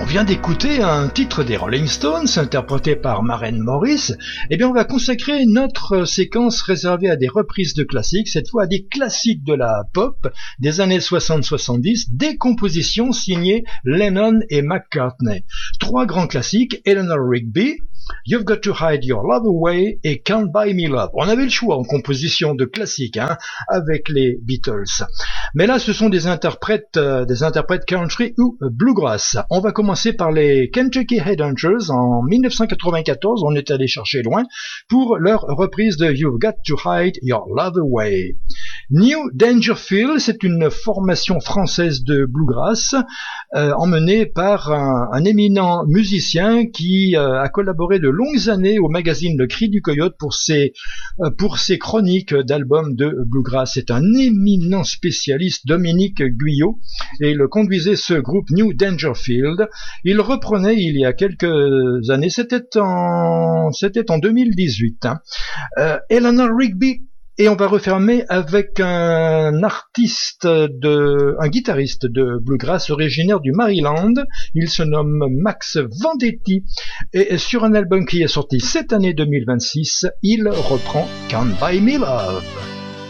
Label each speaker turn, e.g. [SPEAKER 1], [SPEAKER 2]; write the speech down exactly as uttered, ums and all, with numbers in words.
[SPEAKER 1] On vient d'écouter un titre des Rolling Stones interprété par Maren Morris. Eh bien, on va consacrer notre séquence réservée à des reprises de classiques, cette fois à des classiques de la pop des années soixante soixante-dix, des compositions signées Lennon et McCartney. Trois grands classiques, Eleanor Rigby, You've Got to Hide Your Love Away et Can't Buy Me Love. On avait le choix en composition de classiques, hein, avec les Beatles. Mais là, ce sont des interprètes, euh, des interprètes country ou bluegrass. On va commencer par les Kentucky Headhunters en dix-neuf cent quatre-vingt-quatorze. On est allé chercher loin pour leur reprise de You've Got to Hide Your Love Away. New Dangerfield, c'est une formation française de bluegrass euh, emmenée par un, un éminent musicien qui euh, a collaboré de longues années au magazine Le Cri du Coyote pour ses, euh, pour ses chroniques d'albums de bluegrass. C'est un éminent spécialiste, Dominique Guyot, et il conduisait ce groupe New Dangerfield. Il reprenait il y a quelques années, c'était en, c'était en deux mille dix-huit, hein, euh, Eleanor Rigby. Et on va refermer avec un artiste de, un guitariste de bluegrass originaire du Maryland. Il se nomme Max Vendetti. Et sur un album qui est sorti cette année deux mille vingt-six, il reprend Can't Buy Me Love.